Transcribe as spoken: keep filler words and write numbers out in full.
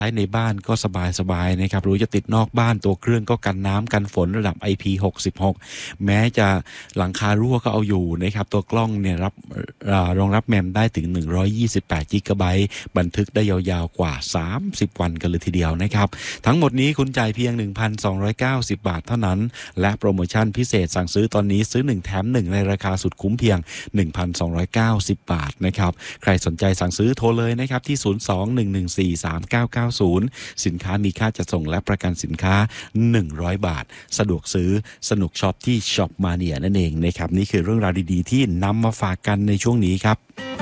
ใช้ในบ้านก็สบายๆนะครับหรือจะติดนอกบ้านตัวเครื่องก็กันน้ำกันฝนระดับ ไอ พี หกสิบหกแม้จะหลังคารั่วก็เอาอยู่นะครับตัวกล้องเนี่ยรับรองรับแมมได้ถึงหนึ่งร้อยยี่สิบแปดจิกะไบต์บันทึกได้ยาวๆกว่าสามสิบวันกันเลยทีเดียวนะครับทั้งหมดนี้คุณจ่ายเพียง หนึ่งพันสองร้อยเก้าสิบ บาทเท่านั้นและโปรโมชั่นพิเศษสั่งซื้อตอนนี้ซื้อหนึ่งแถมหนึ่งในราคาสุดคุ้มเพียง หนึ่งพันสองร้อยเก้าสิบ บาทนะครับใครสนใจสั่งซื้อโทรเลยนะครับที่ศูนย์ สอง หนึ่ง หนึ่ง สี่ สาม เก้า เก้า ศูนย์สินค้ามีค่าจัดส่งและประกันสินค้าหนึ่งร้อยบาทสะดวกซื้อสนุกช็อปที่ช็อปมาเนียนั่นเองนะครับนี่คือเรื่องราวดีๆที่นำมาฝากกันในช่วงนี้ครับ